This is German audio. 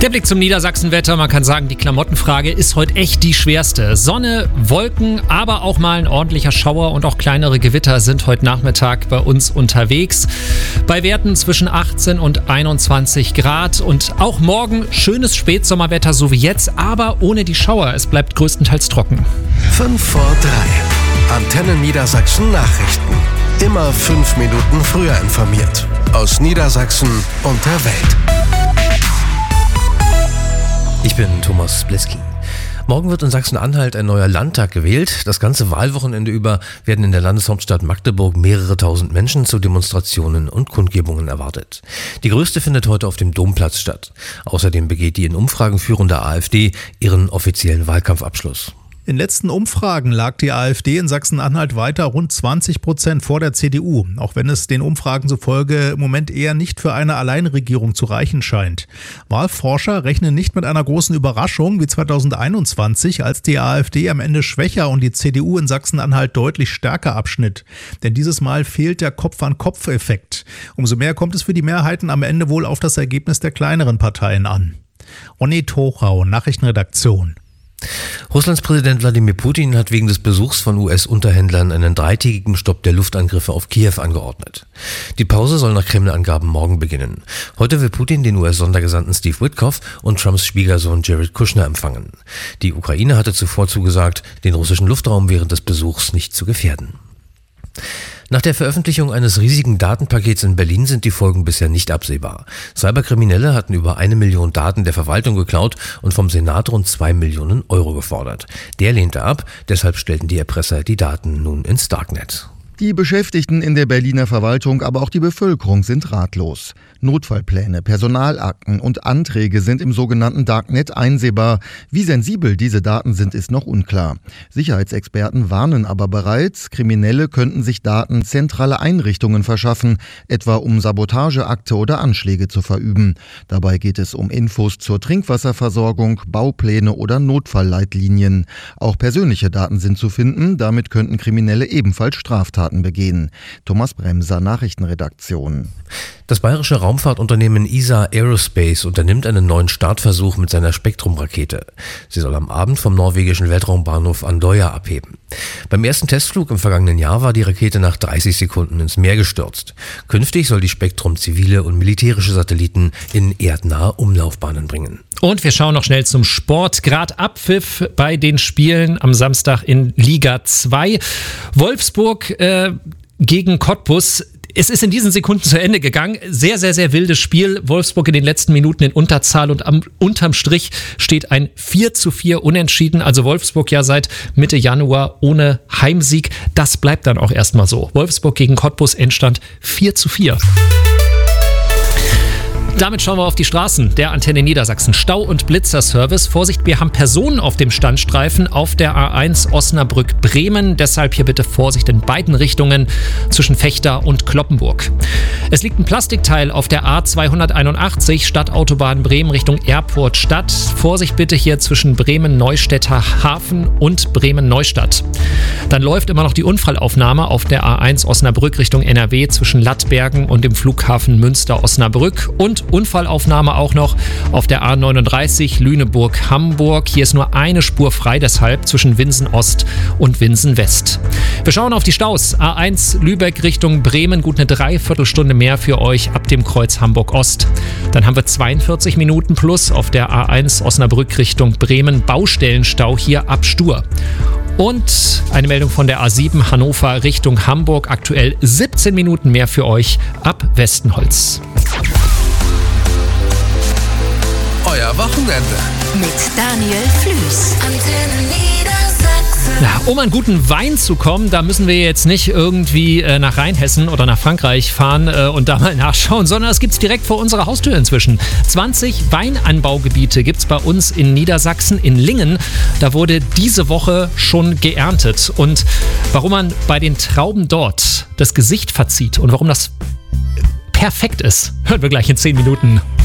Der Blick zum Niedersachsenwetter. Man kann sagen, die Klamottenfrage ist heute echt die schwerste. Sonne, Wolken, aber auch mal ein ordentlicher Schauer und auch kleinere Gewitter sind heute Nachmittag bei uns unterwegs. Bei Werten zwischen 18 und 21 Grad. Und auch morgen schönes Spätsommerwetter, so wie jetzt, aber ohne die Schauer. Es bleibt größtenteils trocken. 5 vor 3. Antenne Niedersachsen Nachrichten. Immer 5 Minuten früher informiert. Aus Niedersachsen und der Welt. Ich bin Thomas Bleski. Morgen wird in Sachsen-Anhalt ein neuer Landtag gewählt. Das ganze Wahlwochenende über werden in der Landeshauptstadt Magdeburg mehrere tausend Menschen zu Demonstrationen und Kundgebungen erwartet. Die größte findet heute auf dem Domplatz statt. Außerdem begeht die in Umfragen führende AfD ihren offiziellen Wahlkampfabschluss. In letzten Umfragen lag die AfD in Sachsen-Anhalt weiter rund 20% vor der CDU, auch wenn es den Umfragen zufolge im Moment eher nicht für eine Alleinregierung zu reichen scheint. Wahlforscher rechnen nicht mit einer großen Überraschung wie 2021, als die AfD am Ende schwächer und die CDU in Sachsen-Anhalt deutlich stärker abschnitt. Denn dieses Mal fehlt der Kopf-an-Kopf-Effekt. Umso mehr kommt es für die Mehrheiten am Ende wohl auf das Ergebnis der kleineren Parteien an. Onni Tochau, Nachrichtenredaktion. Russlands Präsident Wladimir Putin hat wegen des Besuchs von US-Unterhändlern einen 3-tägigen Stopp der Luftangriffe auf Kiew angeordnet. Die Pause soll nach Kreml-Angaben morgen beginnen. Heute will Putin den US-Sondergesandten Steve Witkoff und Trumps Schwiegersohn Jared Kushner empfangen. Die Ukraine hatte zuvor zugesagt, den russischen Luftraum während des Besuchs nicht zu gefährden. Nach der Veröffentlichung eines riesigen Datenpakets in Berlin sind die Folgen bisher nicht absehbar. Cyberkriminelle hatten über 1 Million Daten der Verwaltung geklaut und vom Senat rund 2 Millionen Euro gefordert. Der lehnte ab, deshalb stellten die Erpresser die Daten nun ins Darknet. Die Beschäftigten in der Berliner Verwaltung, aber auch die Bevölkerung sind ratlos. Notfallpläne, Personalakten und Anträge sind im sogenannten Darknet einsehbar. Wie sensibel diese Daten sind, ist noch unklar. Sicherheitsexperten warnen aber bereits, Kriminelle könnten sich Daten zentraler Einrichtungen verschaffen, etwa um Sabotageakte oder Anschläge zu verüben. Dabei geht es um Infos zur Trinkwasserversorgung, Baupläne oder Notfallleitlinien. Auch persönliche Daten sind zu finden, damit könnten Kriminelle ebenfalls Straftaten begehen. Thomas Bremser, Nachrichtenredaktion. Das bayerische Raumfahrtunternehmen ESA Aerospace unternimmt einen neuen Startversuch mit seiner Spektrum-Rakete. Sie soll am Abend vom norwegischen Weltraumbahnhof Andøya abheben. Beim ersten Testflug im vergangenen Jahr war die Rakete nach 30 Sekunden ins Meer gestürzt. Künftig soll die Spektrum zivile und militärische Satelliten in erdnahe Umlaufbahnen bringen. Und wir schauen noch schnell zum Sport. Grad Abpfiff bei den Spielen am Samstag in Liga 2. Wolfsburg gegen Cottbus. Es ist in diesen Sekunden zu Ende gegangen. Sehr, sehr, sehr wildes Spiel. Wolfsburg in den letzten Minuten in Unterzahl und unterm Strich steht ein 4:4 Unentschieden. Also Wolfsburg ja seit Mitte Januar ohne Heimsieg. Das bleibt dann auch erstmal so. Wolfsburg gegen Cottbus, Endstand 4:4. Damit schauen wir auf die Straßen der Antenne Niedersachsen. Stau- und Blitzerservice. Vorsicht, wir haben Personen auf dem Standstreifen auf der A1 Osnabrück-Bremen. Deshalb hier bitte Vorsicht in beiden Richtungen zwischen Fechter und Cloppenburg. Es liegt ein Plastikteil auf der A281 Stadtautobahn Bremen Richtung Erfurt Stadt. Vorsicht bitte hier zwischen Bremen-Neustädter Hafen und Bremen-Neustadt. Dann läuft immer noch die Unfallaufnahme auf der A1 Osnabrück Richtung NRW zwischen Lattbergen und dem Flughafen Münster-Osnabrück. Und Unfallaufnahme auch noch auf der A39 Lüneburg-Hamburg. Hier ist nur eine Spur frei, deshalb zwischen Winsen-Ost und Winsen-West. Wir schauen auf die Staus. A1 Lübeck Richtung Bremen, gut eine Dreiviertelstunde mehr für euch ab dem Kreuz Hamburg-Ost. Dann haben wir 42 Minuten plus auf der A1 Osnabrück Richtung Bremen. Baustellenstau hier ab Stur. Und eine Meldung von der A7 Hannover Richtung Hamburg. Aktuell 17 Minuten mehr für euch ab Westenholz. Euer Wochenende. Mit Daniel Flüß. Antenne Niedersachsen. Ja, um an guten Wein zu kommen, da müssen wir jetzt nicht irgendwie nach Rheinhessen oder nach Frankreich fahren und da mal nachschauen, sondern das gibt's direkt vor unserer Haustür inzwischen. 20 Weinanbaugebiete gibt's bei uns in Niedersachsen, in Lingen. Da wurde diese Woche schon geerntet. Und warum man bei den Trauben dort das Gesicht verzieht und warum das perfekt ist, hören wir gleich in 10 Minuten.